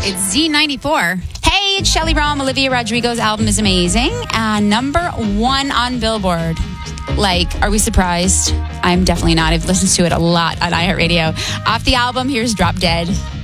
It's Z94. Hey, it's Shelley Rom. Olivia Rodrigo's album is amazing. Number 1 on Billboard. Are we surprised? I'm definitely not. I've listened to it a lot on iHeartRadio. Off the album, here's Drop Dead.